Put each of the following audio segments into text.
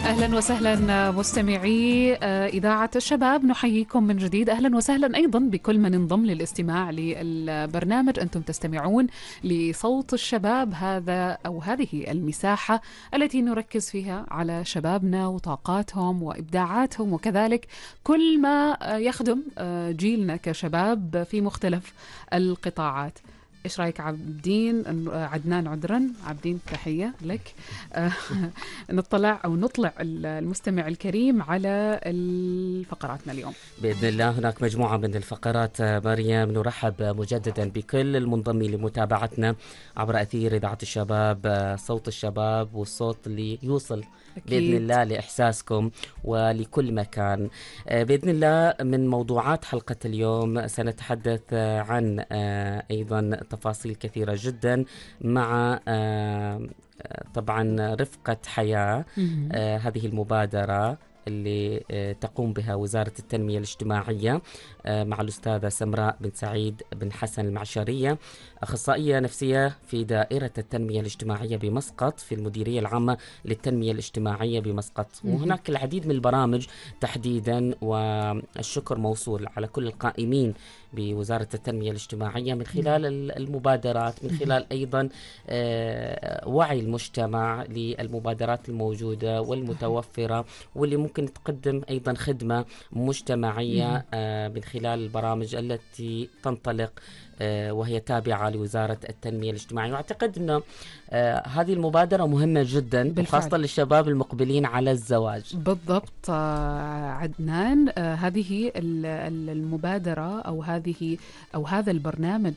أهلا وسهلا مستمعي إذاعة الشباب، نحييكم من جديد. أهلا وسهلا أيضا بكل من انضم للاستماع للبرنامج. أنتم تستمعون لصوت الشباب، هذا أو هذه المساحة التي نركز فيها على شبابنا وطاقاتهم وإبداعاتهم، وكذلك كل ما يخدم جيلنا كشباب في مختلف القطاعات. إيش رأيك عدنان عذرا عابدين، تحية لك. نطلع المستمع الكريم على فقراتنا اليوم بإذن الله. هناك مجموعة من الفقرات مريم، نرحب مجددا بكل المنضمين لمتابعتنا عبر أثير إذاعة الشباب، صوت الشباب والصوت اللي يوصل أكيد بإذن الله لإحساسكم ولكل مكان. بإذن الله من موضوعات حلقة اليوم سنتحدث عن أيضا تفاصيل كثيرة جدا مع طبعا رفقة حياة، هذه المبادرة اللي تقوم بها وزارة التنمية الاجتماعية مع الأستاذة سمراء بن سعيد بن حسن المعشرية، أخصائية نفسية في دائرة التنمية الاجتماعية بمسقط في المديرية العامة للتنمية الاجتماعية بمسقط. وهناك العديد من البرامج تحديدا، والشكر موصول على كل القائمين بوزارة التنمية الاجتماعية من خلال المبادرات، من خلال أيضا وعي المجتمع للمبادرات الموجودة والمتوفرة، واللي ممكن تقدم أيضا خدمة مجتمعية من خلال البرامج التي تنطلق وهي تابعة لوزارة التنمية الاجتماعية. وأعتقد أن هذه المبادرة مهمة جدا، خاصة للشباب المقبلين على الزواج. بالضبط عدنان، هذه المبادرة أو هذا البرنامج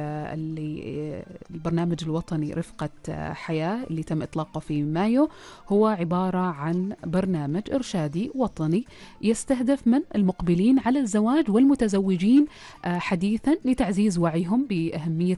البرنامج الوطني رفقة حياة اللي تم إطلاقه في مايو، هو عبارة عن برنامج إرشادي وطني يستهدف من المقبلين على الزواج والمتزوجين حديثا لتعزيز وعيهم بأهمية